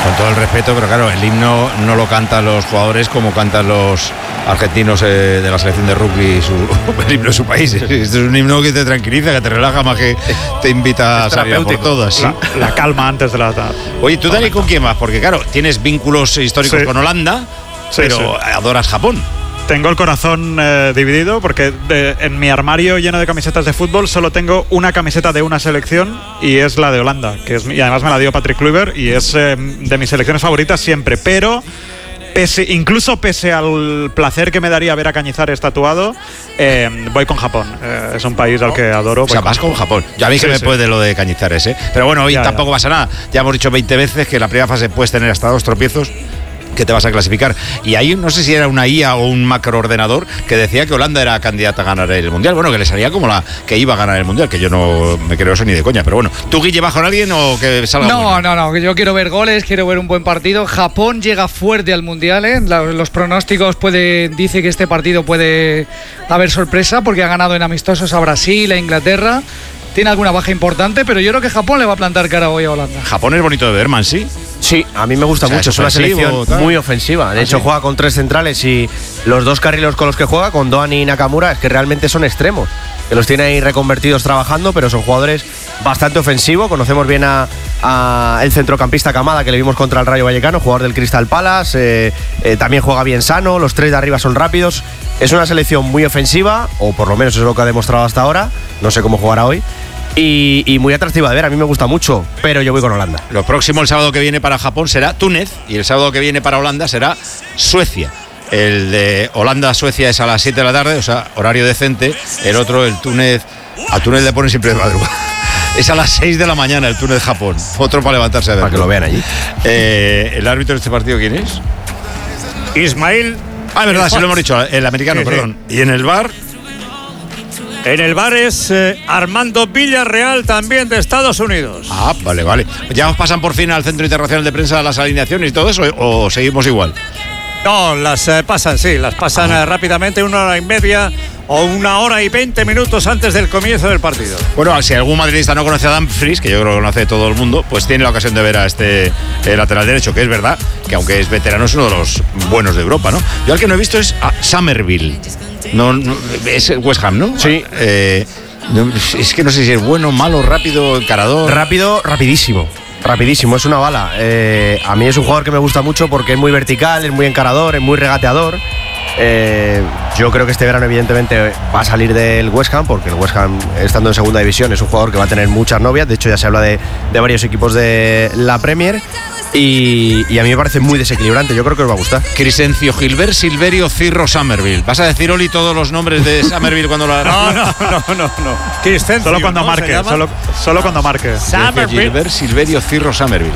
Con todo el respeto, pero claro, el himno no lo cantan los jugadores como cantan los argentinos de la selección de rugby, el himno de su país. Este es un himno que te tranquiliza, que te relaja más que te invita a salir a por todas. ¿Sí? La calma antes de la... Oye, ¿tú, Dani, con quién vas? Porque claro, tienes vínculos históricos con Holanda, pero adoras Japón. Tengo el corazón dividido porque en mi armario lleno de camisetas de fútbol solo tengo una camiseta de una selección y es la de Holanda, y además me la dio Patrick Kluivert y es de mis selecciones favoritas siempre, pero incluso pese al placer que me daría ver a Cañizares tatuado, voy con Japón. Es un país al que adoro. O sea, vas con Japón. Ya a mí que me puede lo de Cañizares, pero bueno, hoy tampoco pasa nada. Ya hemos dicho 20 veces que la primera fase puedes tener hasta 2 tropiezos que te vas a clasificar. Y ahí no sé si era una IA o un macroordenador que decía que Holanda era candidata a ganar el Mundial. Bueno, que le salía como la que iba a ganar el Mundial, que yo no me creo eso ni de coña. Pero bueno, ¿tú, Guille, vas con alguien o que salga? No, que yo quiero ver goles, quiero ver un buen partido. Japón llega fuerte al Mundial, Los pronósticos dice que este partido puede haber sorpresa porque ha ganado en amistosos a Brasil, a Inglaterra. Tiene alguna baja importante, pero yo creo que Japón le va a plantar cara hoy a Holanda. Japón es bonito de ver, man, ¿sí? Sí, a mí me gusta mucho, es una selección muy ofensiva. De hecho, juega con 3 centrales y los 2 carrileros con los que juega, con Doan y Nakamura, es que realmente son extremos, que los tiene ahí reconvertidos trabajando, pero son jugadores bastante ofensivos. Conocemos bien a el centrocampista Kamada, que le vimos contra el Rayo Vallecano, jugador del Crystal Palace, también juega bien sano, los 3 de arriba son rápidos. Es una selección muy ofensiva, o por lo menos es lo que ha demostrado hasta ahora, no sé cómo jugará hoy. Y muy atractiva de ver, a mí me gusta mucho, pero yo voy con Holanda. Lo próximo el sábado que viene para Japón será Túnez y el sábado que viene para Holanda será Suecia. El de Holanda-Suecia es a las 7 de la tarde, o sea, horario decente. El otro, el Túnez, a Túnez le ponen siempre de madrugada. Es a las 6 de la mañana el Túnez-Japón. Otro para levantarse a ver. Para que lo vean allí. ¿El árbitro de este partido quién es? Ismail. Ah, es verdad, sí lo hemos dicho, el americano, perdón. Y en el bar... En el bar es Armando Villarreal, también de Estados Unidos. Ah, vale. ¿Ya os pasan por fin al Centro Internacional de Prensa las alineaciones y todo eso o seguimos igual? No, las pasan rápidamente, 1 hora y media o 1 hora y 20 minutos antes del comienzo del partido. Bueno, si algún madridista no conoce a Dumfries, que yo creo que conoce todo el mundo, pues tiene la ocasión de ver a este lateral derecho, que es verdad que aunque es veterano es uno de los buenos de Europa, ¿no? Yo al que no he visto es a Somerville. No, es West Ham, ¿no? Sí. Es que no sé si es bueno, malo, rápido, encarador. Rapidísimo, es una bala. A mí es un jugador que me gusta mucho porque es muy vertical, es muy encarador, es muy regateador. Yo creo que este verano evidentemente va a salir del West Ham, porque el West Ham, estando en segunda división, es un jugador que va a tener muchas novias. De hecho ya se habla de varios equipos de la Premier. Y a mí me parece muy desequilibrante, yo creo que os va a gustar. Crisencio, Gilbert, Silverio, Cirro, Somerville. ¿Vas a decir, Oli, todos los nombres de Somerville cuando lo No. Crisencio, solo cuando marque, solo cuando marque. Gilbert, Silverio, Cirro, Somerville.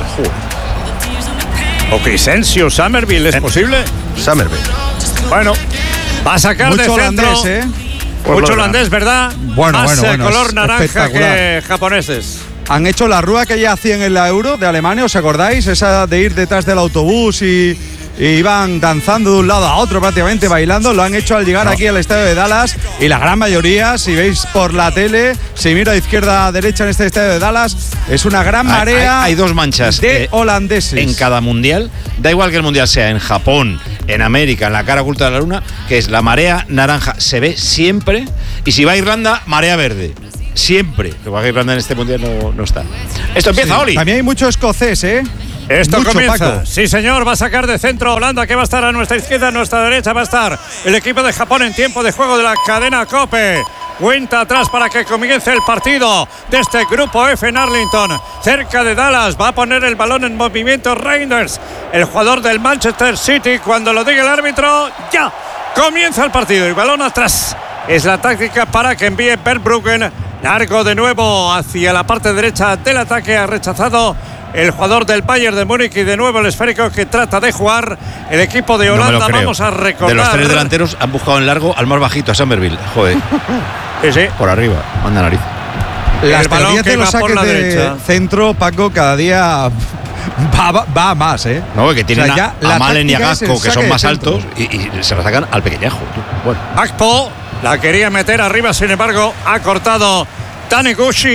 O Crisencio, Somerville, ¿es posible? Somerville. Bueno, va a sacar mucho de centro. holandés, Mucho holandés, ¿verdad? Más color naranja que japoneses. Han hecho la rúa que ya hacían en la Euro de Alemania, ¿os acordáis? Esa de ir detrás del autobús y iban danzando de un lado a otro prácticamente, bailando. Lo han hecho al llegar aquí al estadio de Dallas y la gran mayoría, si veis por la tele, si miro a izquierda a derecha en este estadio de Dallas, es una gran marea. Hay 2 manchas de holandeses en cada mundial. Da igual que el mundial sea en Japón, en América, en la cara oculta de la luna, que es la marea naranja, se ve siempre. Y si va a Irlanda, marea verde. Siempre. Lo que pasa es que Irlanda en este mundial no está. Esto empieza, Oli. También hay mucho escocés, Esto mucho, comienza. Paco. Sí, señor, va a sacar de centro Holanda, que va a estar a nuestra izquierda, a nuestra derecha va a estar el equipo de Japón en tiempo de juego de la cadena COPE. Cuenta atrás para que comience el partido de este grupo F en Arlington, cerca de Dallas. Va a poner el balón en movimiento Reinders, el jugador del Manchester City. Cuando lo diga el árbitro, ya comienza el partido. El balón atrás es la táctica para que envíe Verbruggen. Largo de nuevo hacia la parte derecha del ataque. Ha rechazado el jugador del Bayern de Múnich y de nuevo el esférico que trata de jugar el equipo de Holanda. No me lo creo. Vamos a recordar. De los 3 delanteros han buscado en largo al más bajito, a Somerville. Joder. Sí. Por arriba, manda nariz. Las El balón teorías que de los va por saques la de derecha. centro, Paco, cada día va más, No, que tienen ya a Malen y a táctica es el Gakpo, que saque son de más centro. altos y se la sacan al pequeñajo. Bueno. Gakpo la quería meter arriba, sin embargo ha cortado Taniguchi.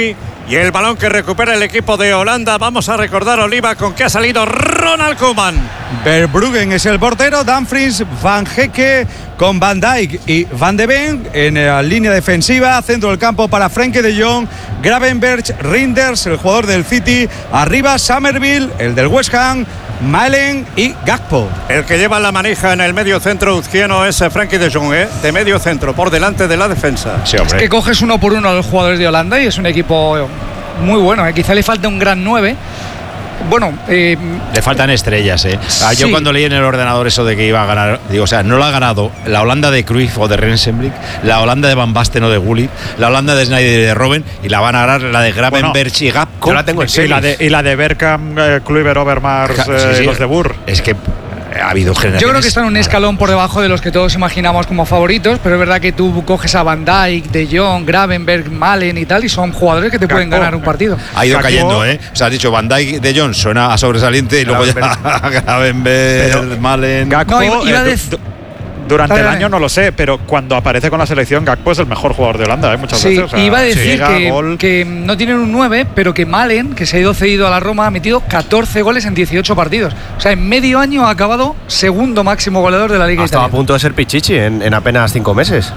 Y el balón que recupera el equipo de Holanda. Vamos a recordar, Oliva, con qué ha salido Ronald Koeman. Verbruggen es el portero, Dumfries, Van Hecke con Van Dijk y Van de Ven en la línea defensiva, centro del campo para Frenkie de Jong, Gravenberch, Reinders, el jugador del City, arriba Somerville, el del West Ham, Malen y Gakpo. El que lleva la manija en el medio centro uzquiano es Frenkie de Jong, de medio centro, por delante de la defensa. Sí, hombre. Es que coges uno por uno a los jugadores de Holanda y es un equipo muy bueno. Quizá le falta un gran 9. Bueno, le faltan estrellas, Sí. Yo cuando leí en el ordenador eso de que iba a ganar, digo, o sea, no lo ha ganado la Holanda de Cruyff o de Rensenbrink, la Holanda de Van Basten o de Gullit, la Holanda de Sneijder y de Robben, y la van a ganar la de Gravenberch y Gakpo. Yo la tengo en series. Y la de Bergkamp, Kluivert, Overmars, Sí, los de Burr. Es que ha habido generaciones. yo creo que están un escalón por debajo de los que todos imaginamos como favoritos, pero es verdad que tú coges a Van Dijk, De Jong, Gravenberch, Malen y tal, y son jugadores que te pueden ganar un partido. Ha ido Gakpo, cayendo, O sea, has dicho Van Dijk, De Jong suena a sobresaliente y luego ya Gravenberch, Malen. Gakpo, No, iba a decir- durante el Dale. año no lo sé, pero cuando aparece con la selección, Gakpo es el mejor jugador de Holanda, muchas Sí, veces. O sea, iba a decir llega, gol. que no tienen un 9, pero que Malen, que se ha ido cedido a la Roma, ha metido 14 goles en 18 partidos. O sea, en medio año ha acabado segundo máximo goleador de la Liga Estaba a Italiana. punto de ser Pichichi en apenas 5 meses.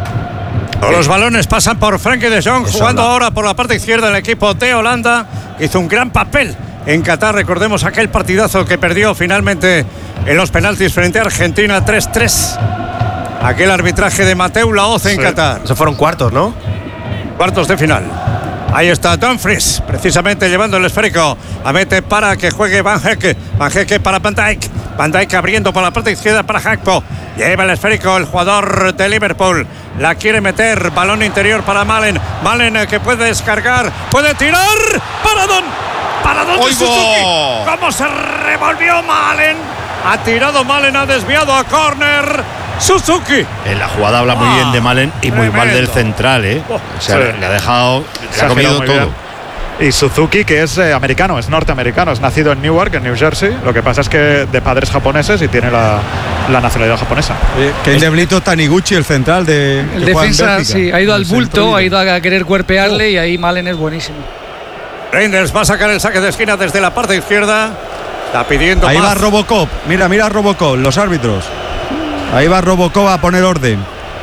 Los balones pasan por Frenkie de Jong, jugando ahora por la parte izquierda del equipo de Holanda. Hizo un gran papel en Qatar. Recordemos aquel partidazo que perdió finalmente en los penaltis frente a Argentina 3-3. Aquel arbitraje de Mateu Laoz en Qatar. Esos fueron cuartos, ¿no? Cuartos de final. Ahí está Dumfries, precisamente llevando el esférico. A mete para que juegue Van Hecke. Van Hecke para Van Dijk. Van Dijk abriendo por la parte izquierda para Gakpo. Lleva el esférico el jugador de Liverpool. La quiere meter. Balón interior para Malen. Malen que puede descargar. Puede tirar. Paradón de ¡Oigo! Suzuki. ¿Cómo se revolvió Malen? Ha tirado Malen, ha desviado a córner. Suzuki. En la jugada habla muy bien de Malen y muy mal del central, O sea, Sí. le ha dejado, Se le ha ha comido girado muy todo. bien. Y Suzuki, que es americano, es norteamericano, es nacido en Newark, en New Jersey. Lo que pasa es que de padres japoneses y tiene la nacionalidad japonesa. Que el deblito Taniguchi, el central de El que juega en defensa, Bélgica. sí, ha ido al El bulto, centro ha ido a querer cuerpearle y ahí Malen es buenísimo. Reinders va a sacar el saque de esquina desde la parte izquierda. Está pidiendo Ahí más. va Robocop. Mira Robocop, los árbitros. Ahí va Robocop a poner orden.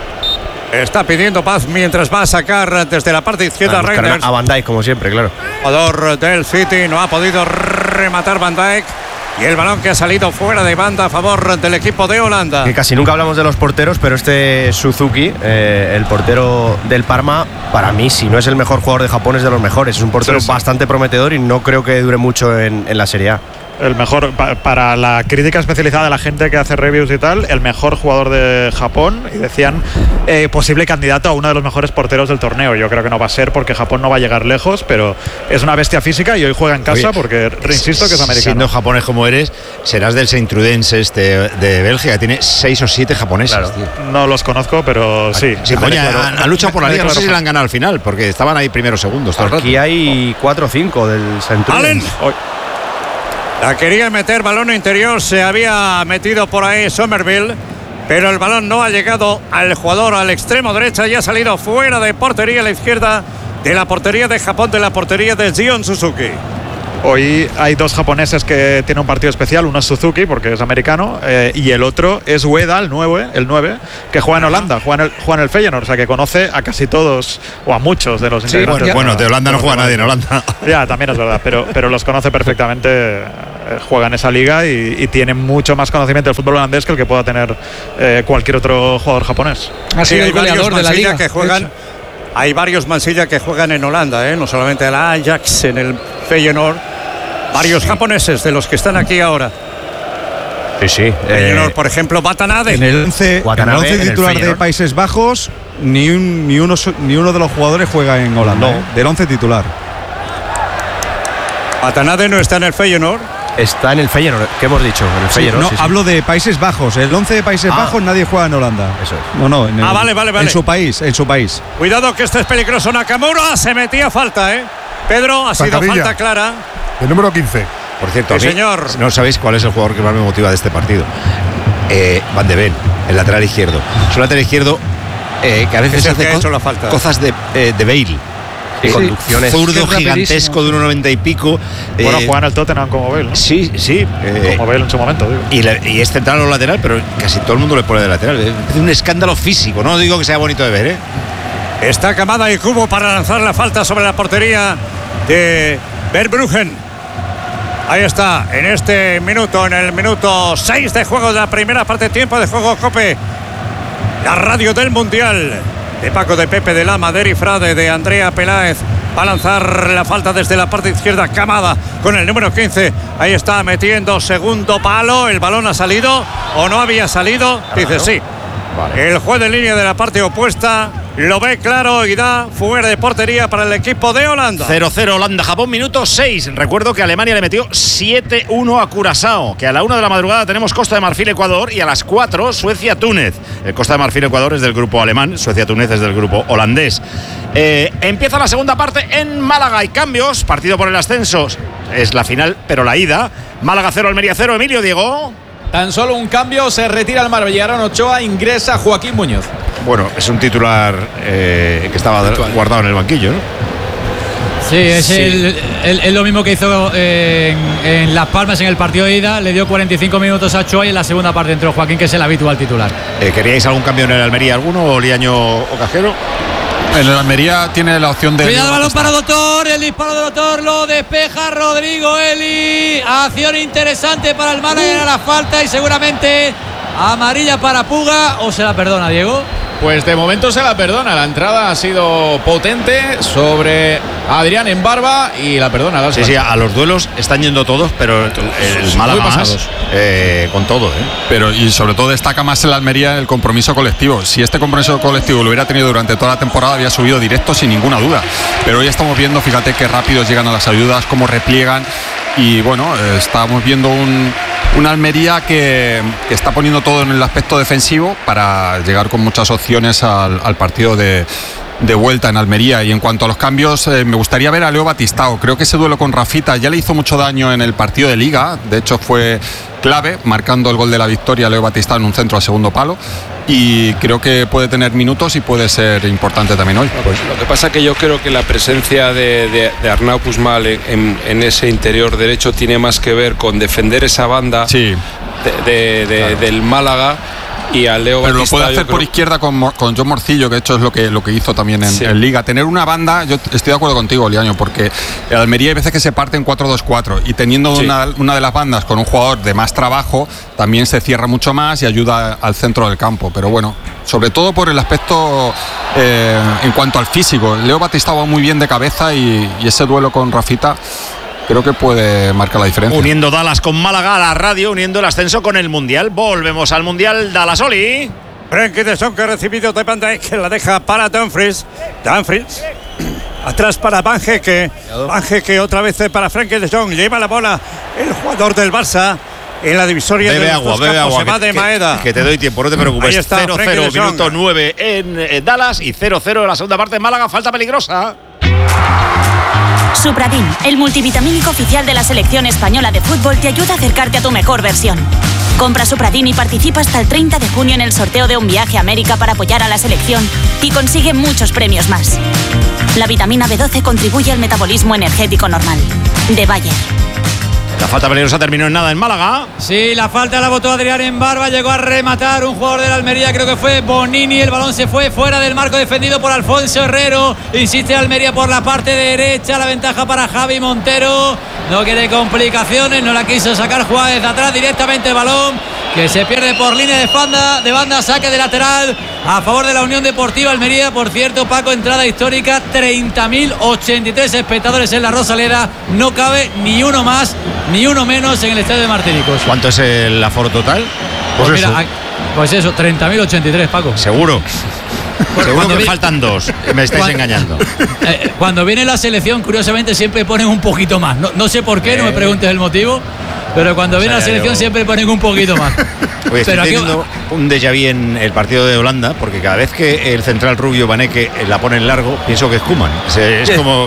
Está pidiendo paz mientras va a sacar desde la parte izquierda Reinders. A Van Dijk, como siempre, claro. Jugador del City, no ha podido rematar Van Dijk. Y el balón que ha salido fuera de banda a favor del equipo de Holanda. Que casi nunca hablamos de los porteros, pero este Suzuki, el portero del Parma, para mí, si no es el mejor jugador de Japón, es de los mejores. Es un portero Sí. bastante prometedor y no creo que dure mucho en la Serie A. El mejor, para la crítica especializada de la gente que hace reviews y tal, el mejor jugador de Japón. Y decían posible candidato a uno de los mejores porteros del torneo. Yo creo que no va a ser porque Japón no va a llegar lejos, pero es una bestia física y hoy juega en casa. Oye, porque, insisto, que es americano. Siendo japonés como eres, serás del Saint Trudense de Bélgica. Tiene 6 o 7 japoneses, Claro. tío. No los conozco, pero sí. Sí, tiene coño, claro- han luchado por la tiene liga. No sé claro. si la han ganado al final, porque estaban ahí primeros segundos todo el rato. Aquí hay 4 o 5 del Centro. Allen. Hoy- La quería meter, balón interior, se había metido por ahí Somerville, pero el balón no ha llegado al jugador al extremo derecha y ha salido fuera de portería a la izquierda de la portería de Japón, de la portería de Gion Suzuki. Hoy hay dos japoneses que tienen un partido especial. Uno es Suzuki, porque es americano, y el otro es Ueda, el 9, que juega en Holanda, juega en el Feyenoord, o sea que conoce a casi todos, o a muchos de los integrantes. Bueno, de Holanda no juega nadie en Holanda. Ya, también es verdad, pero los conoce perfectamente, juega en esa liga y tiene mucho más conocimiento del fútbol holandés que el que pueda tener cualquier otro jugador japonés. Ha sido hay el goleador varios de la Mansilla liga. que juegan. Hay varios Mansilla que juegan en Holanda, no solamente el Ajax, en el Feyenoord. Varios japoneses de los que están aquí ahora. Sí. Feyenoord, por ejemplo, Watanabe. En el 11 Watanabe, en el titular de Feyenoord. Países Bajos, ni uno de los jugadores juega en Holanda. No. Del 11 titular. Watanabe no está en el Feyenoord. Está en el Feyenoord, ¿qué hemos dicho? En el Sí, Feyenoord, no, sí. hablo de Países Bajos. El 11 de Países Ah. Bajos nadie juega en Holanda. Eso es. No, en el- Vale. En su país, Cuidado que este es peligroso. Nakamura se metía falta, Pedro, ha sido Zancadilla. falta clara. El número 15. Por cierto, Sí, a mí, señor. no sabéis cuál es el jugador que más me motiva de este partido. Van de Ven, el lateral izquierdo. Es un lateral izquierdo que a veces Es el hace que ha hecho la falta. cosas de Bale. Y conducciones. Zurdo gigantesco de 1,90 y pico. Bueno, juegan al Tottenham como Bale, ¿no? Sí. Como Bale en su momento, digo. Y es central o lateral, pero casi todo el mundo le pone de lateral. Es un escándalo físico, no digo que sea bonito de ver, ¿eh? Está Kamada y Kubo para lanzar la falta sobre la portería de Verbruggen. Ahí está, en este minuto, en el minuto 6 de juego de la primera parte, tiempo de juego Cope. La radio del Mundial. De Paco, de Pepe, de Lama, de Eri Frade, de Andrea Peláez. Va a lanzar la falta desde la parte izquierda Kamada con el número 15. Ahí está metiendo segundo palo. El balón ha salido o no había salido. Dice sí. Vale. El juez de línea de la parte opuesta lo ve claro y da fuera de portería para el equipo de Holanda. 0-0 Holanda-Japón, minuto 6. Recuerdo que Alemania le metió 7-1 a Curazao. Que a la 1 de la madrugada tenemos Costa de Marfil-Ecuador y a las 4 Suecia-Túnez. El Costa de Marfil-Ecuador es del grupo alemán, Suecia-Túnez es del grupo holandés. Empieza la segunda parte en Málaga. Hay cambios, partido por el ascenso. Es la final, pero la ida. Málaga 0, Almería 0. Emilio, Diego. Tan solo un cambio, se retira el Marbella. Aaron Ochoa, ingresa Joaquín Muñoz. Bueno, es un titular que estaba guardado en el banquillo, ¿no? Sí, es lo mismo que hizo en Las Palmas en el partido de ida. Le dio 45 minutos a Ochoa y en la segunda parte entró Joaquín, que es el habitual titular. ¿Queríais algún cambio en el Almería alguno o Liaño o Cajero? El Almería tiene la opción de... Cuidado, balón para Doctor, el disparo de Doctor lo despeja Rodrigo Eli. Acción interesante para el Málaga, a la falta y seguramente amarilla para Puga. ¿O se la perdona, Diego? Pues de momento se la perdona. La entrada ha sido potente sobre Adrián en barba y la perdona. Sí, a los duelos están yendo todos, pero el Málaga más con todo, ¿eh? Pero y sobre todo destaca más el Almería el compromiso colectivo. Si este compromiso colectivo lo hubiera tenido durante toda la temporada, había subido directo sin ninguna duda. Pero hoy estamos viendo, fíjate qué rápidos llegan a las ayudas, cómo repliegan. Y bueno, estamos viendo un Almería que está poniendo todo en el aspecto defensivo para llegar con muchas opciones al partido de vuelta en Almería. Y en cuanto a los cambios, me gustaría ver a Leo Batistao. Creo que ese duelo con Rafita ya le hizo mucho daño en el partido de Liga. De hecho fue clave, marcando el gol de la victoria Leo Batistao en un centro al segundo palo. Y creo que puede tener minutos y puede ser importante también hoy. Pues lo que pasa es que yo creo que la presencia de Arnau Puigmal en ese interior derecho tiene más que ver con defender esa banda del Málaga. Y a Leo pero Batistao, lo puede hacer por izquierda con John Morcillo, que de hecho es lo que hizo también en Liga. Tener una banda, yo estoy de acuerdo contigo, Liaño, porque el Almería hay veces que se parte en 4-2-4 y teniendo una de las bandas con un jugador de más trabajo, también se cierra mucho más y ayuda al centro del campo. Pero bueno, sobre todo por el aspecto en cuanto al físico. Leo Batistao va muy bien de cabeza y ese duelo con Rafita creo que puede marcar la diferencia. Uniendo Dallas con Málaga a la radio, uniendo el ascenso con el Mundial. Volvemos al Mundial. Dallas, Oli. Frenkie de Jong, que ha recibido de Van Dijk, que la deja para Dumfries. Atrás para Van Geke. Van Geke otra vez para Frenkie de Jong. Lleva la bola el jugador del Barça en la divisoria de los dos campos. Se va de Maeda. Que te doy tiempo, no te preocupes. 0-0, minuto 9 en Dallas y 0-0 en la segunda parte en Málaga. Falta peligrosa. Supradin, el multivitamínico oficial de la selección española de fútbol, te ayuda a acercarte a tu mejor versión. Compra Supradin y participa hasta el 30 de junio en el sorteo de un viaje a América para apoyar a la selección y consigue muchos premios más. La vitamina B12 contribuye al metabolismo energético normal. De Bayer. La falta peligrosa terminó en nada en Málaga. Sí, la falta la botó Adrián en barba. Llegó a rematar un jugador de la Almería, creo que fue Bonini. El balón se fue fuera del marco, defendido por Alfonso Herrero. Insiste Almería por la parte derecha. La ventaja para Javi Montero. No quiere complicaciones, no la quiso sacar Juárez de atrás. Directamente el balón que se pierde por línea de banda. Saque de lateral a favor de la Unión Deportiva Almería. Por cierto, Paco, entrada histórica, 30.083 espectadores en la Rosaleda. No cabe ni uno más ni uno menos en el estadio de Martinicos. ¿Cuánto es el aforo total? Pues eso, 30.083, Paco. Seguro. Seguro que faltan dos. Me estáis engañando. Cuando viene la selección, curiosamente siempre ponen un poquito más. No sé por qué, no me preguntes el motivo. Pero cuando viene la selección siempre ponen un poquito más. Oye, estoy teniendo un déjà vu en el partido de Holanda, porque cada vez que el central rubio Baneke la pone en largo, pienso que es Koeman. Es como...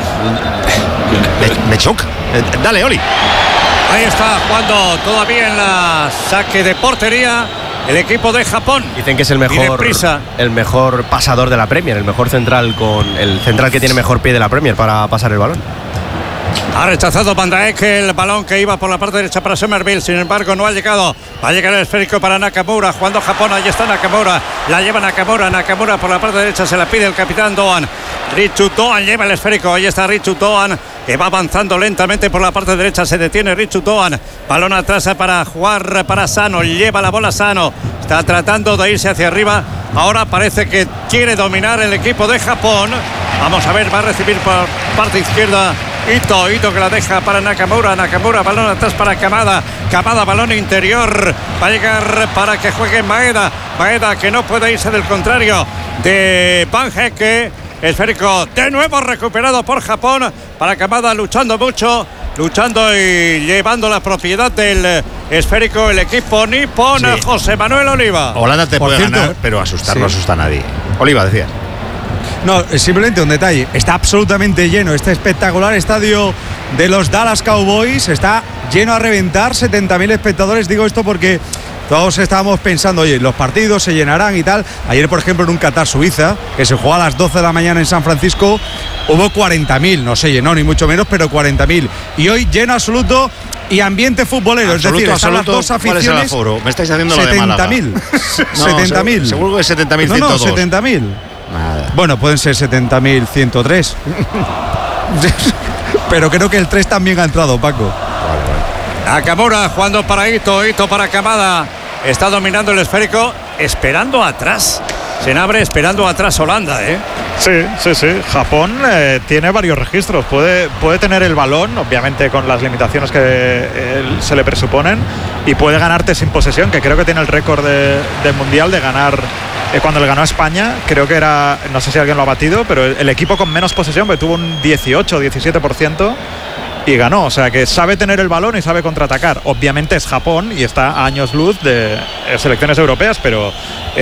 me choca. Dale, Oli. Ahí está jugando todavía en la saque de portería el equipo de Japón. Dicen que es el mejor pasador de la Premier, el mejor central, el central que tiene mejor pie de la Premier para pasar el balón. Ha rechazado Van Dijk el balón que iba por la parte derecha para Somerville. Sin embargo, no ha llegado. Va a llegar el esférico para Nakamura. Jugando Japón. Ahí está Nakamura. La lleva Nakamura. Nakamura por la parte derecha. Se la pide el capitán Doan. Richu Doan lleva el esférico. Ahí está Richu Doan, que va avanzando lentamente por la parte derecha. Se detiene Richu Doan. Balón atrás para jugar para Sano. Lleva la bola Sano. Está tratando de irse hacia arriba. Ahora parece que quiere dominar el equipo de Japón. Vamos a ver. Va a recibir por parte izquierda Ito que la deja para Nakamura. Nakamura, balón atrás para Kamada. Kamada, balón interior. Va a llegar para que juegue Maeda. Maeda, que no puede irse del contrario de Van Hecke. Esférico de nuevo recuperado por Japón. Para Kamada, luchando mucho. Luchando y llevando la propiedad del esférico el equipo nipón. Sí. José Manuel Oliva. Holanda te puede ganar, pero asustar no asusta a nadie. Oliva, decías. No, simplemente un detalle. Está absolutamente lleno este espectacular estadio de los Dallas Cowboys. Está lleno a reventar, 70.000 espectadores. Digo esto porque todos estábamos pensando, oye, los partidos se llenarán y tal. Ayer, por ejemplo, en un Qatar-Suiza, que se jugó a las 12 de la mañana en San Francisco, hubo 40.000. No se llenó ni mucho menos, pero 40.000. Y hoy lleno absoluto y ambiente futbolero. Absoluto, es decir, están las dos aficiones. ¿Cuál es el aforo? Me estáis haciendo lo de Málaga. 70.000. 70.000. Seguro que 70.102. No, 70.000. Nada. Bueno, pueden ser 70.103. Pero creo que el 3 también ha entrado, Paco. Vale. Nakamura jugando para Ito para Kamada. Está dominando el esférico, esperando atrás. Se abre esperando atrás Holanda, Sí. Japón tiene varios registros. Puede tener el balón, obviamente con las limitaciones que se le presuponen, y puede ganarte sin posesión, que creo que tiene el récord del Mundial de ganar. Cuando le ganó a España, creo que era, no sé si alguien lo ha batido, pero el equipo con menos posesión, que tuvo un 18-17%, y ganó. O sea, que sabe tener el balón y sabe contraatacar. Obviamente es Japón y está a años luz de selecciones europeas, pero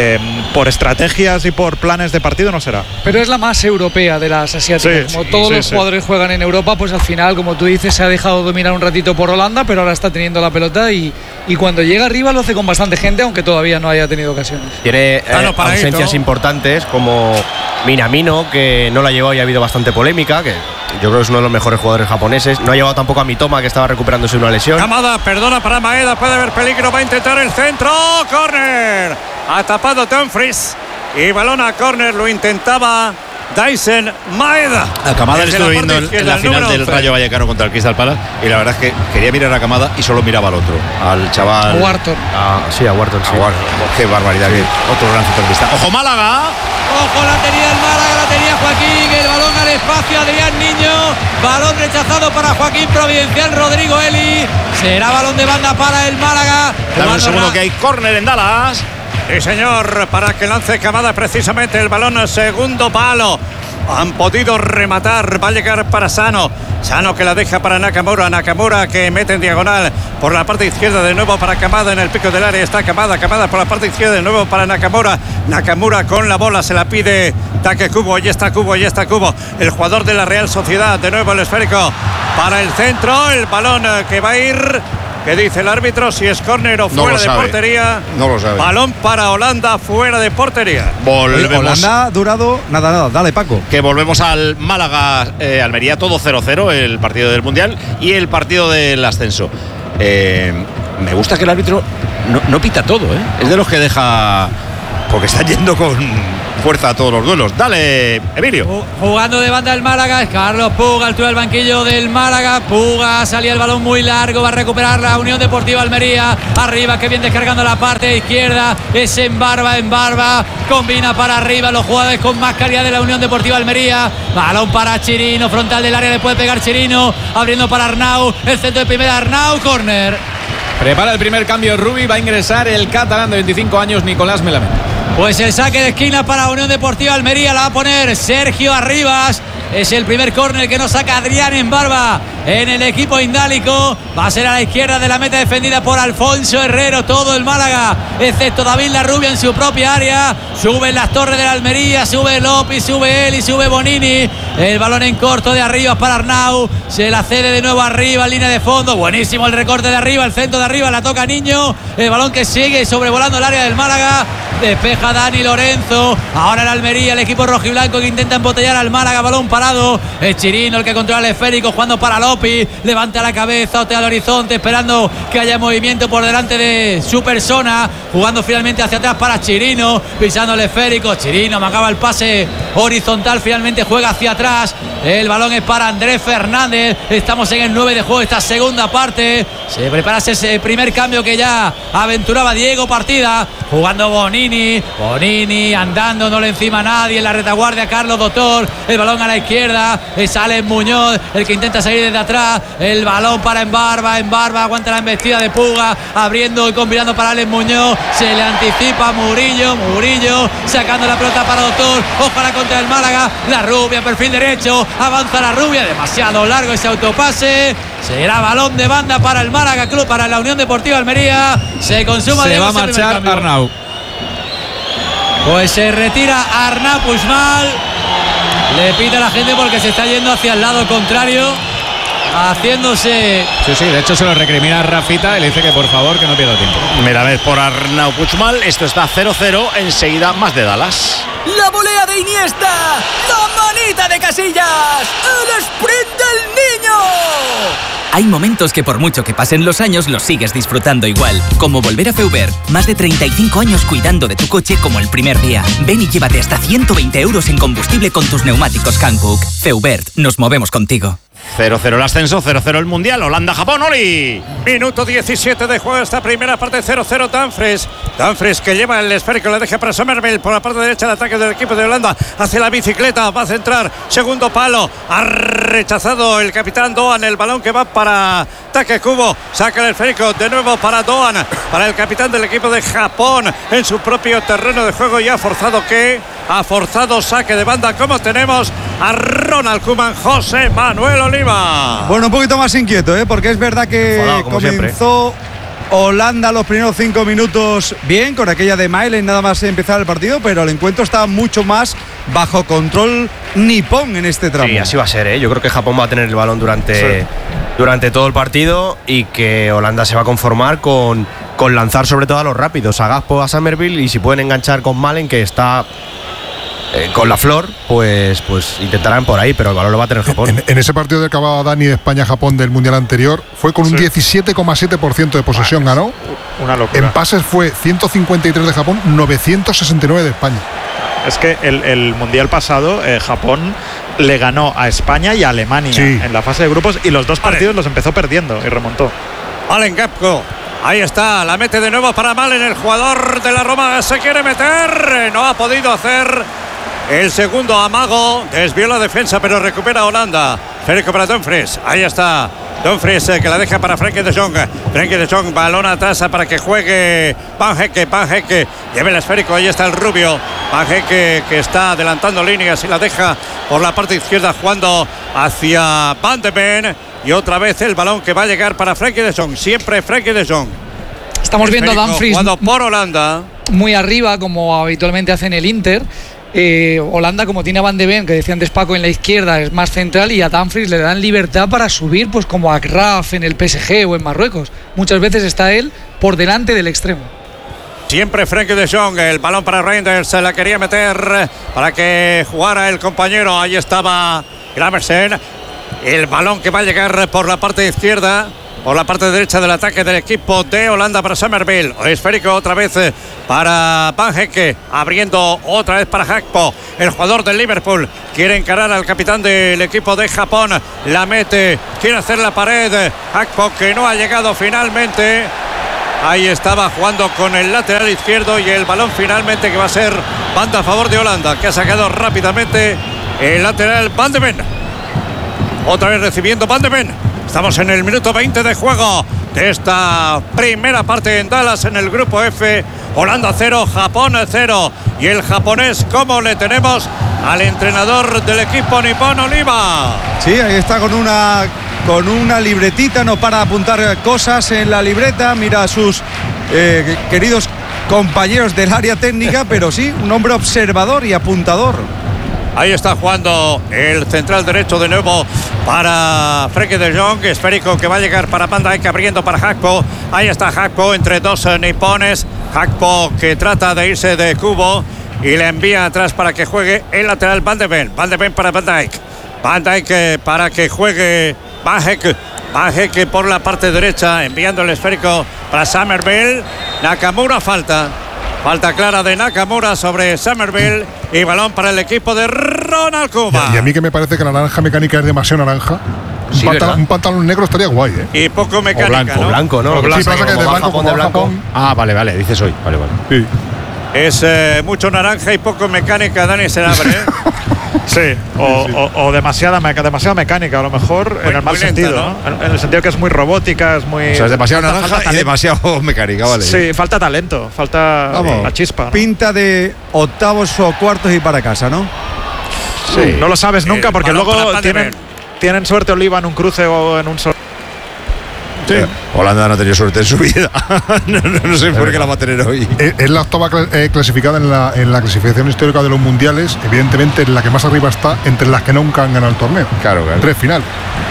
por estrategias y por planes de partido no será. Pero es la más europea de las asiáticas. Como todos los jugadores juegan en Europa, pues al final, como tú dices, se ha dejado dominar un ratito por Holanda, pero ahora está teniendo la pelota y cuando llega arriba lo hace con bastante gente, aunque todavía no haya tenido ocasiones. Tiene ausencias importantes como Minamino, que no la ha llevado y ha habido bastante polémica, que yo creo que es uno de los mejores jugadores japoneses. No ha llevado tampoco a Mitoma, que estaba recuperándose de una lesión. Kamada, perdona para Maeda, puede haber peligro, va a intentar el centro, córner. Ha tapado Dumfries y balón a córner, lo intentaba Dyson Maeda. A Kamada le estuve viendo en la final del Rayo Vallecano contra el Crystal Palace y la verdad es que quería mirar a Kamada y solo miraba al otro, al chaval. A Wharton. A Wharton, sí. Qué barbaridad, otro gran centrocampista. ¡Ojo Málaga! Ojo, la tenía el Málaga, la tenía Joaquín, el balón al espacio, Adrián Niño, balón rechazado para Joaquín Providencial, Rodrigo Eli, será balón de banda para el Málaga. Dame un segundo que hay córner en Dallas. Sí, señor, para que lance Kamada precisamente el balón al segundo palo. Han podido rematar, va a llegar para Sano. Sano que la deja para Nakamura. Nakamura que mete en diagonal por la parte izquierda de nuevo para Kamada en el pico del área. Está Kamada por la parte izquierda de nuevo para Nakamura. Nakamura con la bola, se la pide Take Kubo. Ahí está Kubo. El jugador de la Real Sociedad. De nuevo el esférico para el centro. El balón que va a ir. ¿Qué dice el árbitro? Si es córner o fuera de portería. No lo sabe. Balón para Holanda, fuera de portería. Holanda ha durado nada. Dale, Paco. Que volvemos al Málaga, Almería, todo 0-0, el partido del Mundial y el partido del ascenso. Me gusta que el árbitro no pita todo, Es de los que deja. Porque está yendo con fuerza a todos los duelos. Dale, Emilio. Jugando de banda el Málaga, es Carlos Puga, altura del banquillo del Málaga. Puga, salía el balón muy largo, va a recuperar la Unión Deportiva Almería. Arriba, que bien descargando la parte izquierda. Es en barba, combina para arriba los jugadores con más calidad de la Unión Deportiva Almería. Balón para Chirino, frontal del área, le puede pegar Chirino. Abriendo para Arnau, el centro de primera, Arnau, córner. Prepara el primer cambio Rubi, va a ingresar el catalán de 25 años, Nicolás Melamed. Pues el saque de esquina para Unión Deportiva Almería la va a poner Sergio Arribas. Es el primer córner que nos saca Adrián en Barba en el equipo indálico. Va a ser a la izquierda de la meta, defendida por Alfonso Herrero. Todo el Málaga, excepto David Larrubia en su propia área. Suben las torres de la Almería, sube López, sube él y sube Bonini. El balón en corto de arriba para Arnau. Se la cede de nuevo arriba, en línea de fondo. Buenísimo el recorte de arriba, el centro de arriba, la toca Niño. El balón que sigue sobrevolando el área del Málaga. Despeja Dani Lorenzo. Ahora el Almería, el equipo rojiblanco que intenta embotellar al Málaga. Balón parado. Es Chirino el que controla el esférico, jugando para López. Levanta la cabeza, otea al horizonte, esperando que haya movimiento por delante de su persona. Jugando finalmente hacia atrás para Chirino, pisando el esférico. Chirino marcaba el pase horizontal, finalmente juega hacia atrás. El balón es para Andrés Fernández. Estamos en el 9 de juego, esta segunda parte. Se prepara ese primer cambio que ya aventuraba Diego Partida. Jugando Bonini andando, no le encima a nadie. En la retaguardia Carlos Doctor. El balón a la izquierda. Es Alex Muñoz el que intenta salir desde atrás. El balón para Embarba aguanta la embestida de Puga. Abriendo y combinando para Alex Muñoz. Se le anticipa Murillo sacando la pelota para Doctor. Ojalá contra el Málaga. La Rubia, perfil derecho. Avanza la Rubia. Demasiado largo ese autopase. Será balón de banda para el Málaga Club, para la Unión Deportiva Almería. Se consuma. Se va a marchar Arnau. Pues se retira Arnau Puigmal. Le pita a la gente porque se está yendo hacia el lado contrario, haciéndose... Sí, de hecho se lo recrimina a Rafita y le dice que por favor que no pierda tiempo. Mira, vez por Arnau Puigmal. Esto está 0-0. Enseguida más de Dallas. La volea de Iniesta, la manita de Casillas, el sprint del niño. Hay momentos que por mucho que pasen los años los sigues disfrutando igual. Como volver a Feubert. Más de 35 años cuidando de tu coche como el primer día. Ven y llévate hasta 120 euros en combustible con tus neumáticos Hankook. Feubert, nos movemos contigo. 0-0 el ascenso, 0-0 el Mundial. Holanda-Japón, Oli. Minuto 17 de juego, esta primera parte. 0-0 Dumfries que lleva el esférico, le deja para Somerville por la parte derecha. El ataque del equipo de Holanda hacia la bicicleta, va a centrar, segundo palo, ha rechazado el capitán Doan. El balón que va para Takekubo, saca el esférico de nuevo para Doan, para el capitán del equipo de Japón en su propio terreno de juego, y ha forzado saque de banda, como tenemos a Ronald Koeman. José Manuel Oliva. Bueno, un poquito más inquieto, porque es verdad que comenzó Holanda los primeros 5 minutos bien, con aquella de Mailen nada más empezar el partido, pero el encuentro está mucho más bajo control nipón en este tramo. Sí, así va a ser, Yo creo que Japón va a tener el balón durante todo el partido, y que Holanda se va a conformar con lanzar sobre todo a los rápidos, a Gakpo, a Somerville, y si pueden enganchar con Malen, que está con la flor, pues intentarán por ahí, pero el balón lo va a tener Japón. En ese partido que acababa Dani de España-Japón del Mundial anterior, fue con un 17,7% de posesión, ganó. Una locura. En pases fue 153 de Japón, 969 de España. Es que el Mundial pasado, Japón le ganó a España y a Alemania en la fase de grupos, y los dos partidos los empezó perdiendo y remontó. Malen Gakpo. Ahí está, la mete de nuevo para Malen, el jugador de la Roma se quiere meter, no ha podido hacer el segundo amago, desvió la defensa pero recupera Holanda. Federico para Dumfries, ahí está Dumfries que la deja para Frenkie de Jong, balón atrás para que juegue Van Hecke, lleva el esférico, ahí está el rubio Van Hecke, que está adelantando líneas y la deja por la parte izquierda, jugando hacia Van de Ven. Y otra vez el balón que va a llegar para Frenkie de Jong. Siempre Frenkie de Jong. Estamos viendo a Dumfries jugando por Holanda, muy arriba, como habitualmente hace en el Inter. Holanda, como tiene a Van de Ven, que decía antes Paco, en la izquierda, es más central, y a Dumfries le dan libertad para subir, pues como a Graf en el PSG o en Marruecos. Muchas veces está él por delante del extremo. Siempre Frenkie de Jong, el balón para Reinders, se la quería meter para que jugara el compañero. Ahí estaba Gramersen. El balón que va a llegar por la parte izquierda, por la parte derecha del ataque del equipo de Holanda para Somerville. Esférico otra vez para Van Hecke, abriendo otra vez para Gakpo. El jugador del Liverpool quiere encarar al capitán del equipo de Japón. La mete, quiere hacer la pared. Gakpo, que no ha llegado finalmente. Ahí estaba jugando con el lateral izquierdo, y el balón finalmente que va a ser banda a favor de Holanda, que ha sacado rápidamente el lateral Van de Ven. Otra vez recibiendo Van de Ven. Estamos en el minuto 20 de juego de esta primera parte en Dallas en el grupo F. Holanda 0, Japón 0. Y el japonés, ¿cómo le tenemos al entrenador del equipo nipón, Oliva? Sí, ahí está con una libretita, no para de apuntar cosas en la libreta. Mira a sus queridos compañeros del área técnica, pero sí, un hombre observador y apuntador. Ahí está jugando el central derecho de nuevo para Frenkie de Jong. Esférico que va a llegar para Van Dijk, abriendo para Gakpo. Ahí está Gakpo entre dos nipones. Gakpo que trata de irse de cubo y le envía atrás para que juegue el lateral Van de Ven. Van de Ven para Van Dijk. Van Dijk para que juegue Van Hecke por la parte derecha, enviando el esférico para Summerville. Nakamura falta clara de Nakamura sobre Summerville y balón para el equipo de Ronald Koeman. Y a mí que me parece que la naranja mecánica es demasiado naranja. Sí, un pantalón negro estaría guay, ¿eh? Y poco mecánica, o blanco, ¿no? Sí, pasa que de blanco como blanco. Ah, vale, dices hoy. Vale. Sí. Es mucho naranja y poco mecánica, Dani Senabre, ¿eh? Sí, o demasiada mecánica, a lo mejor, en el mal sentido, ¿no? En el sentido que es muy robótica, es muy... O sea, es demasiado naranja y demasiado mecánica, vale. Sí, falta talento, falta la chispa, ¿no? Pinta de octavos o cuartos y para casa, ¿no? Sí. No lo sabes nunca porque luego tienen suerte Oliva en un cruce o en un solo... Sí. Holanda no ha tenido suerte en su vida. no sé por qué la va a tener hoy. Es la octava clasificada en la clasificación histórica de los mundiales. Evidentemente es la que más arriba está entre las que nunca han ganado el torneo. Claro. 3 finales.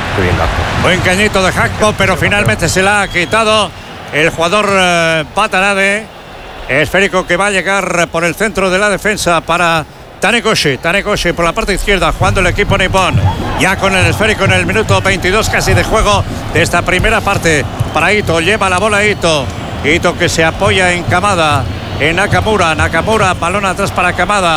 Buen cañito de Gakpo, pero finalmente se la ha quitado el jugador Patarade. Esférico que va a llegar por el centro de la defensa para Tanekoshi por la parte izquierda, jugando el equipo nipón. Ya con el esférico en el minuto 22 casi de juego de esta primera parte. Para Ito, lleva la bola Ito que se apoya en Kamada, en Nakamura, balón atrás para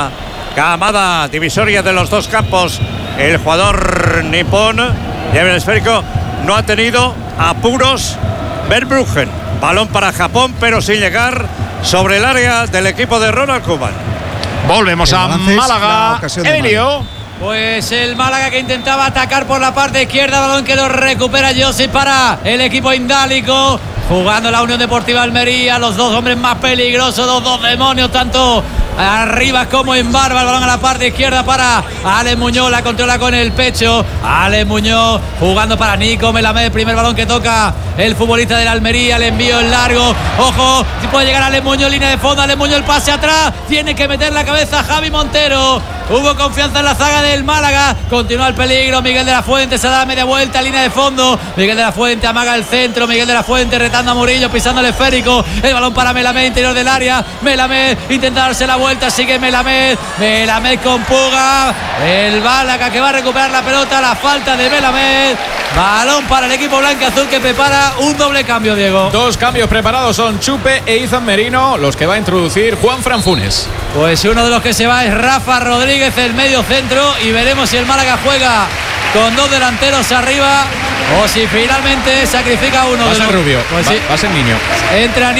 Kamada, divisoria de los dos campos. El jugador nipón lleva el esférico, no ha tenido apuros Verbruggen. Balón para Japón, pero sin llegar sobre el área del equipo de Ronald Koeman. Volvemos a Málaga. Emilio. Pues el Málaga que intentaba atacar por la parte izquierda, balón que lo recupera Josip para el equipo indálico. Jugando la Unión Deportiva Almería, los dos hombres más peligrosos, los dos demonios, tanto arriba como en Barba. El balón a la parte izquierda para Alex Muñoz, la controla con el pecho. Alex Muñoz jugando para Nico Melamed, el primer balón que toca el futbolista de la Almería, el envío en largo. Ojo, si puede llegar Alex Muñoz, línea de fondo, Alex Muñoz el pase atrás, tiene que meter la cabeza Javi Montero. Hubo confianza en la zaga del Málaga, continúa el peligro, Miguel de la Fuente se da media vuelta, línea de fondo, Miguel de la Fuente amaga el centro, Miguel de la Fuente retando a Murillo, pisando el esférico, el balón para Melamed, interior del área, Melamed intenta darse la vuelta, sigue Melamed con Puga, el Málaga que va a recuperar la pelota, la falta de Melamed, balón para el equipo blanco-azul que prepara un doble cambio, Diego. Dos cambios preparados son Chupe e Izan Merino, los que va a introducir Juanfran Funes. Pues uno de los que se va es Rafa Rodríguez, el medio centro, y veremos si el Málaga juega con dos delanteros arriba o si finalmente sacrifica uno. Va a ser Rubio, pues va a ser Niño. Entra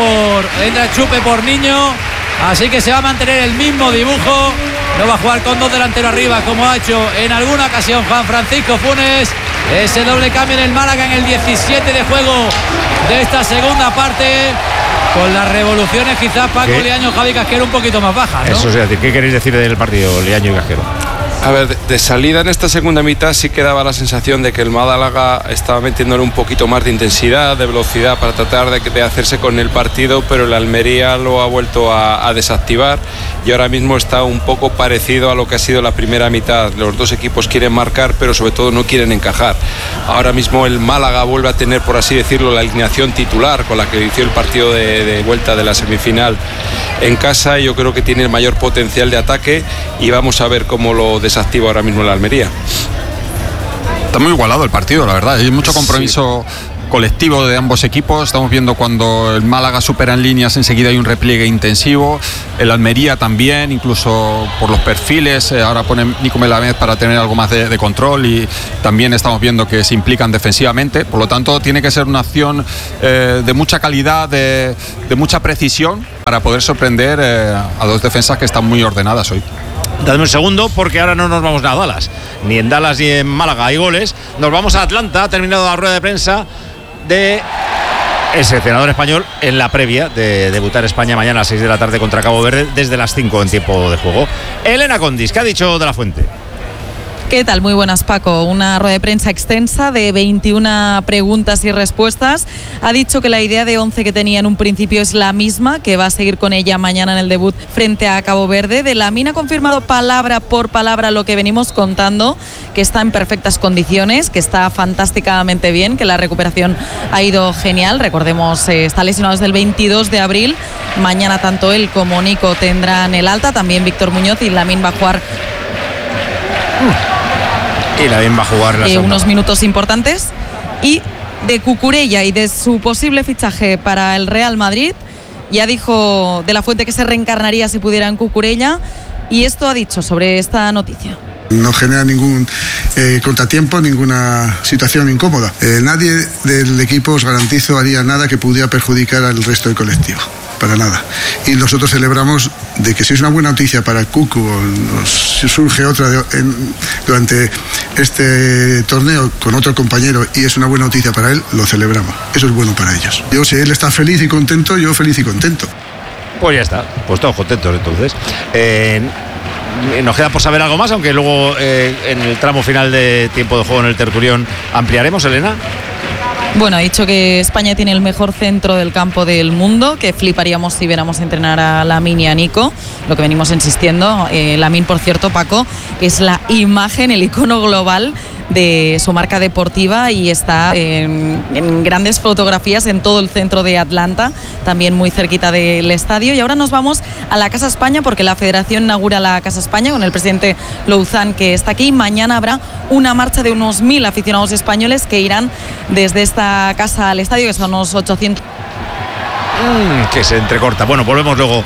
Chupe por Niño, así que se va a mantener el mismo dibujo. No va a jugar con dos delanteros arriba como ha hecho en alguna ocasión Juan Francisco Funes. Ese doble cambio en el Málaga en el 17 de juego de esta segunda parte. Con las revoluciones quizás Paco Leaño, Javi Casquero un poquito más bajas, ¿no? Eso es decir, ¿qué queréis decir del partido, Leaño y Casquero? A ver, de salida en esta segunda mitad sí que daba la sensación de que el Málaga estaba metiéndole un poquito más de intensidad, de velocidad para tratar de hacerse con el partido, pero el Almería lo ha vuelto a desactivar y ahora mismo está un poco parecido a lo que ha sido la primera mitad. Los dos equipos quieren marcar, pero sobre todo no quieren encajar. Ahora mismo el Málaga vuelve a tener, por así decirlo, la alineación titular con la que inició el partido de vuelta de la semifinal en casa, y yo creo que tiene el mayor potencial de ataque y vamos a ver cómo lo desactiva ahora mismo la Almería. Está muy igualado el partido, la verdad. Hay mucho compromiso colectivo de ambos equipos. Estamos viendo cuando el Málaga supera en líneas, enseguida hay un repliegue intensivo. El Almería también, incluso por los perfiles. Ahora pone Nico Melamed para tener algo más de control, y también estamos viendo que se implican defensivamente. Por lo tanto, tiene que ser una acción de mucha calidad, de mucha precisión, para poder sorprender a dos defensas que están muy ordenadas hoy. Dame un segundo, porque ahora no nos vamos a Dallas. Ni en Dallas ni en Málaga hay goles. Nos vamos a Atlanta. Ha terminado la rueda de prensa de el seleccionador español en la previa de debutar España mañana a las 6 de la tarde contra Cabo Verde, desde las 5 en tiempo de juego. Elena Condis, ¿qué ha dicho de la Fuente? ¿Qué tal? Muy buenas, Paco. Una rueda de prensa extensa de 21 preguntas y respuestas. Ha dicho que la idea de 11 que tenía en un principio es la misma, que va a seguir con ella mañana en el debut frente a Cabo Verde. De Lamine ha confirmado palabra por palabra lo que venimos contando, que está en perfectas condiciones, que está fantásticamente bien, que la recuperación ha ido genial. Recordemos, está lesionado desde el 22 de abril. Mañana tanto él como Nico tendrán el alta, también Víctor Muñoz, y Lamine va a jugar unos minutos importantes. Y de Cucurella y de su posible fichaje para el Real Madrid, ya dijo De la Fuente que se reencarnaría si pudiera en Cucurella, y esto ha dicho sobre esta noticia. No genera ningún contratiempo, ninguna situación incómoda. Nadie del equipo, os garantizo, haría nada que pudiera perjudicar al resto del colectivo. Para nada. Y nosotros celebramos de que si es una buena noticia para Cucu o si surge otra durante este torneo con otro compañero y es una buena noticia para él, lo celebramos. Eso es bueno para ellos. Yo, si él está feliz y contento, yo feliz y contento. Pues ya está, pues todos contentos entonces. Nos queda por saber algo más, aunque luego en el tramo final de tiempo de juego en el Tertulión ampliaremos, Elena. Bueno, ha dicho que España tiene el mejor centro del campo del mundo, que fliparíamos si viéramos entrenar a Lamine y a Nico, lo que venimos insistiendo. Lamine, por cierto, Paco, es la imagen, el icono global de su marca deportiva y está en grandes fotografías en todo el centro de Atlanta, también muy cerquita del estadio. Y ahora nos vamos a la Casa España, porque la Federación inaugura la Casa España con el presidente Louzán, que está aquí. Mañana habrá una marcha de unos 1000 aficionados españoles que irán desde esta casa al estadio, que son unos 800. Que se entrecorta. Bueno, volvemos luego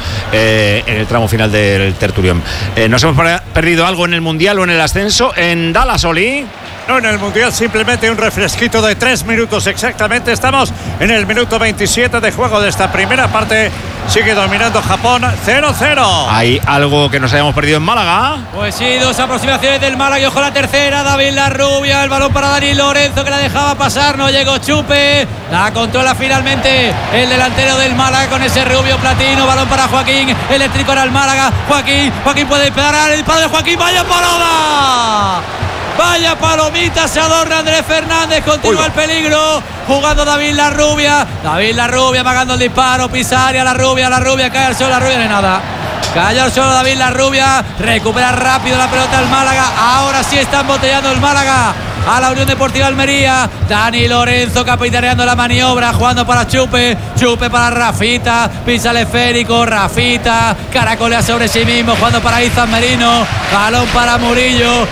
en el tramo final del Tertulión. ¿Nos hemos perdido algo en el Mundial o en el ascenso? En Dallas, Oli. No, en el Mundial simplemente un refresquito de 3 minutos exactamente. Estamos en el minuto 27 de juego de esta primera parte. Sigue dominando Japón, 0-0. ¿Hay algo que nos hayamos perdido en Málaga? Pues sí, 2 aproximaciones del Málaga y ojo la tercera. David Larrubia, el balón para Dani Lorenzo, que la dejaba pasar, no llegó Chupe. La controla finalmente el delantero del Málaga con ese rubio platino. Balón para Joaquín, eléctrico era el Málaga. Joaquín puede pegar el palo de Joaquín. ¡Vaya paloma! Vaya palomita, se adorna Andrés Fernández, continúa el peligro, jugando David Larrubia pagando el disparo, Pisaria, la rubia, cae al suelo, la rubia, no hay nada. Cayó al suelo David Larrubia, recupera rápido la pelota el Málaga, ahora sí está embotellando el Málaga a la Unión Deportiva Almería. Dani Lorenzo capitaneando la maniobra, jugando para Chupe para Rafita, pisa el esférico, Rafita caracolea sobre sí mismo, jugando para Izan Merino, balón para Murillo,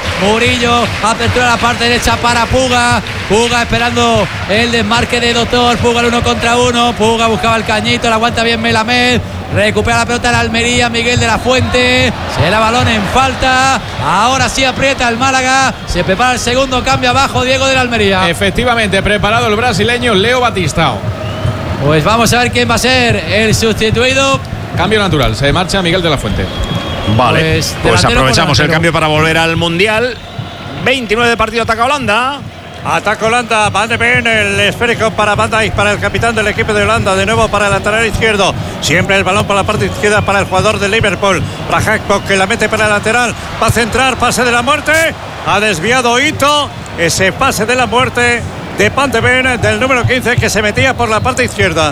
apertura a la parte derecha para Puga esperando el desmarque de Doctor, Puga el 1 contra 1, Puga buscaba el cañito, la aguanta bien Melamed, recupera la pelota de la Almería, Miguel de la Fuente, se la balón en falta, ahora sí aprieta el Málaga, se prepara el segundo cambio abajo, Diego de la Almería. Efectivamente, preparado el brasileño Leo Batistao. Pues vamos a ver quién va a ser el sustituido. Cambio natural, se marcha Miguel de la Fuente. Vale, pues aprovechamos el cambio para volver al Mundial. 29 de partido, ataca Holanda. Ataca Holanda, Van de Ven, el esférico para Van Dijk, para el capitán del equipo de Holanda, de nuevo para el lateral izquierdo, siempre el balón por la parte izquierda para el jugador de Liverpool, para Hackpock, que la mete para el lateral, va a centrar, pase de la muerte, ha desviado Ito, ese pase de la muerte de Van de Ven, del número 15, que se metía por la parte izquierda.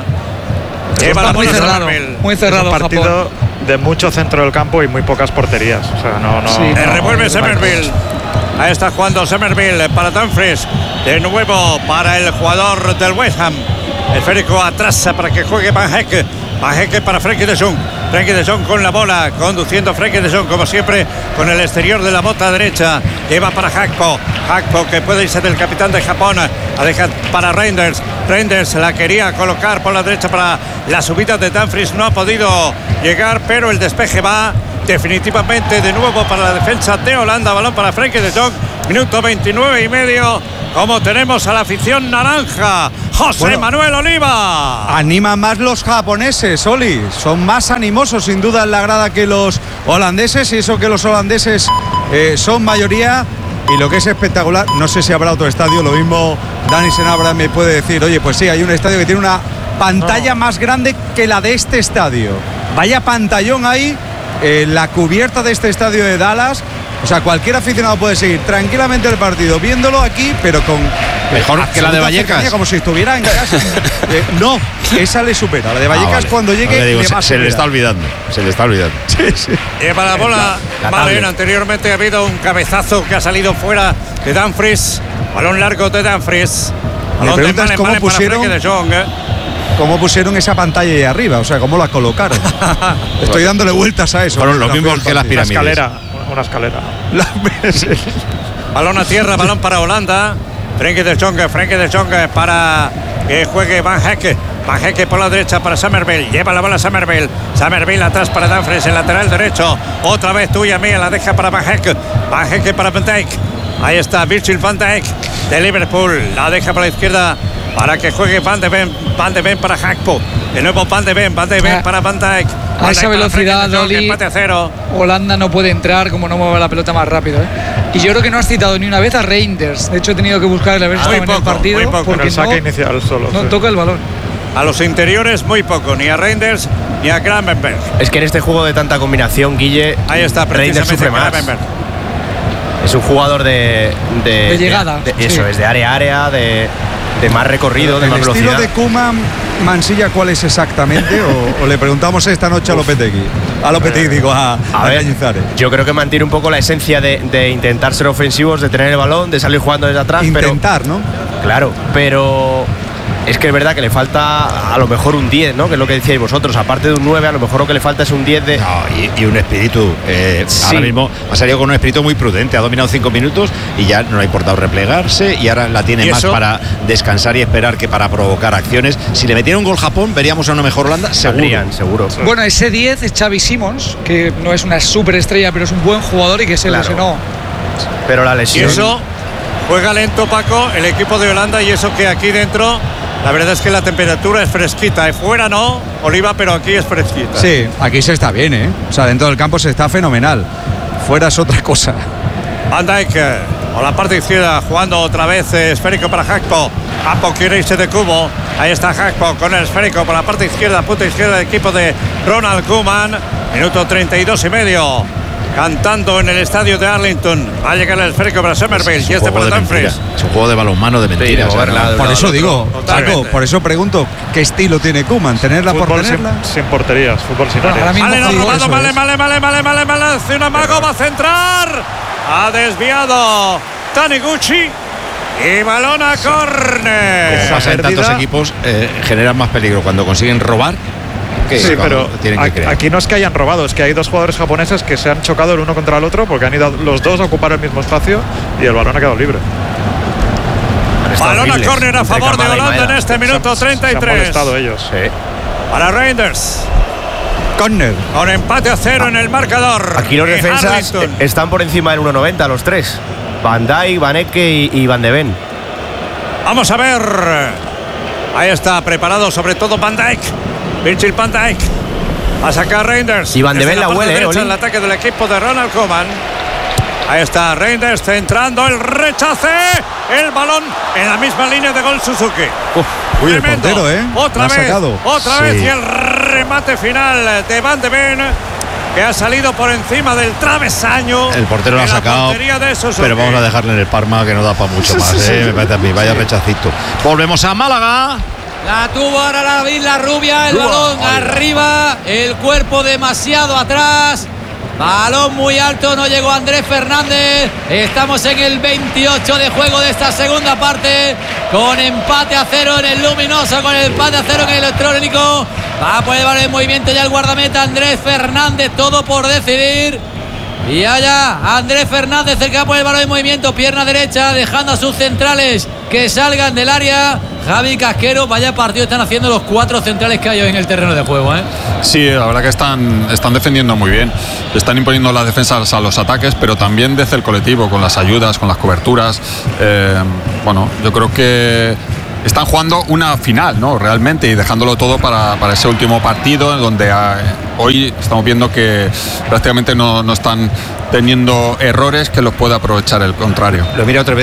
Lleva la muy cerrado, muy cerrado. Es un partido Japón de mucho centro del campo y muy pocas porterías. O sea, revuelve Somerville. Ahí está jugando Somerville para Dumfries. De nuevo para el jugador del West Ham. El esférico atrás para que juegue Van Hecke. Van Hecke para Frenkie de Jong. Frenkie de Jong con la bola, conduciendo Frenkie de Jong como siempre con el exterior de la bota derecha. Lleva para Hakpo, que puede irse del capitán de Japón. La deja para Reinders. Reinders la quería colocar por la derecha para la subida de Dumfries. No ha podido llegar, pero el despeje va definitivamente de nuevo para la defensa de Holanda. Balón para Frenkie de Jong. Minuto 29 y medio. Como tenemos a la afición naranja José Manuel Oliva. Animan más los japoneses, Oli. Son más animosos, sin duda, en la grada que los holandeses. Y eso que los holandeses son mayoría. Y lo que es espectacular, no sé si habrá otro estadio. Lo mismo Dani Senabra me puede decir, oye, pues sí, hay un estadio que tiene una pantalla más grande que la de este estadio. Vaya pantallón ahí, la cubierta de este estadio de Dallas. O sea, cualquier aficionado puede seguir tranquilamente el partido viéndolo aquí, pero con mejor que la de Vallecas, como si estuviera en casa. No, esa le supera. La de Vallecas cuando llegue se le está olvidando. Sí. Lleva la bola. Vale, anteriormente ha habido un cabezazo que ha salido fuera de Dumfries. Balón largo de Dumfries. Me preguntas cómo pusieron esa pantalla ahí arriba, o sea, cómo la colocaron. Estoy dándole vueltas a eso. Fueron los mismos que las pirámides. Una escalera. Balón a tierra, balón para Holanda. Frenkie de Jong para que juegue Van Hecke. Van Hecke por la derecha para Summerville. Lleva la bola a Summerville. Summerville atrás para Dumfries, el lateral derecho. Otra vez tuya mía, la deja para Van Hecke. Van Hecke para Van Dijk. Ahí está Virgil van Dijk de Liverpool. La deja para la izquierda para que juegue Van de Ven para Gakpo. De nuevo Van de Ven para Van Dijk. A esa velocidad, Oli, Holanda no puede entrar como no mueve la pelota más rápido. Y yo creo que no has citado ni una vez a Reinders. De hecho, he tenido que buscar a ver si estaba en el partido. Muy poco, en el saque inicial solo. No toca el balón. A los interiores muy poco, ni a Reinders ni a Gravenberch. Es que en este juego de tanta combinación, Guille, ahí está, Reinders sufre más. Es un jugador de llegada. Eso es, de área a área, de más recorrido, de más velocidad. ¿El estilo de Koeman, Mansilla, cuál es exactamente? o le preguntamos esta noche a Lopetegui. A Cañizares. Yo creo que mantiene un poco la esencia de intentar ser ofensivos, de tener el balón, de salir jugando desde atrás. Intentar, ¿no? Claro, pero es que es verdad que le falta a lo mejor un 10, ¿no? Que es lo que decíais vosotros. Aparte de un 9, a lo mejor lo que le falta es un 10 de... No, y un espíritu. Ahora mismo ha salido con un espíritu muy prudente. Ha dominado 5 minutos y ya no le ha importado replegarse. Y ahora la tiene más para descansar y esperar que para provocar acciones. Si le metiera un gol Japón, veríamos a una mejor Holanda, seguro. Bueno, ese 10 es Xavi Simons, que no es una superestrella, pero es un buen jugador y que se lesionó. Pero la lesión... Y eso, juega lento, Paco, el equipo de Holanda, y eso que aquí dentro... La verdad es que la temperatura es fresquita. Fuera no, Oliva, pero aquí es fresquita. Sí, aquí se está bien, ¿eh? O sea, dentro del campo se está fenomenal. Fuera es otra cosa. Van Dijk, por la parte izquierda, jugando otra vez esférico para Gakpo. Gakpo quiere irse de cubo. Ahí está Gakpo con el esférico por la parte izquierda, punta izquierda del equipo de Ronald Koeman. Minuto 32 y medio. Cantando en el estadio de Arlington. Va a llegar el esférico para Summerville y este para Dumfries. Es un juego de balonmano de mentiras. Por eso digo, Paco, por eso pregunto, ¿qué estilo tiene Koeman? ¿Tenerla fútbol por tenerla? Sin porterías, fútbol sin área. Vale, hace un amago, va a centrar. Ha desviado Taniguchi. Y balón a córner. Como pasa en tantos equipos, generan más peligro cuando consiguen robar. Sí, pero aquí no es que hayan robado, es que hay dos jugadores japoneses que se han chocado el uno contra el otro porque han ido los dos a ocupar el mismo espacio y el balón ha quedado libre. Balón a córner a favor de Holanda en este minuto 33. Se han molestado ellos. Sí. Para Reinders. Córner. Con empate a 0 en el marcador. Aquí los defensas están por encima del 1.90 los tres. Van Dijk, Van Hecke y Van de Ven. Vamos a ver. Ahí está, preparado sobre todo Van Dijk. Virgil van Dijk a sacar Reinders. Y Van de Ven la huele, el ataque del equipo de Ronald Koeman. Ahí está Reinders centrando el rechace. El balón en la misma línea de gol Suzuki. Uy, el portero, Otra vez y el remate final de Van de Ven, que ha salido por encima del travesaño. El portero lo ha sacado, pero vamos a dejarle en el Parma, que no da para mucho más. Me parece a mí, vaya rechacito. Volvemos a Málaga. La tuvo ahora la rubia, el balón arriba, el cuerpo demasiado atrás. Balón muy alto, no llegó Andrés Fernández. Estamos en el 28 de juego de esta segunda parte, con empate a 0 en el luminoso, con el empate a 0 en el electrónico. Va a poder llevar el movimiento ya el guardameta Andrés Fernández, todo por decidir. Y allá Andrés Fernández, el que va a poner el balón en movimiento, pierna derecha, dejando a sus centrales que salgan del área. Javi Casquero, vaya partido están haciendo los 4 centrales que hay hoy en el terreno de juego, ¿eh? Sí, la verdad que están defendiendo muy bien. Están imponiendo las defensas a los ataques, pero también desde el colectivo, con las ayudas, con las coberturas. Bueno, yo creo que están jugando una final, ¿no? Realmente, y dejándolo todo para ese último partido, en donde hoy estamos viendo que prácticamente no están teniendo errores que los puede aprovechar el contrario. Lo mira otra vez